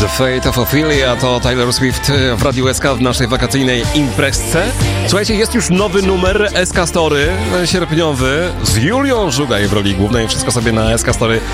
The Fate of Ophelia to Taylor Swift w Radiu SK w naszej wakacyjnej imprezce. Słuchajcie, jest już nowy numer SK Story, sierpniowy, z Julią Żugaj w roli głównej. Wszystko sobie na SK Story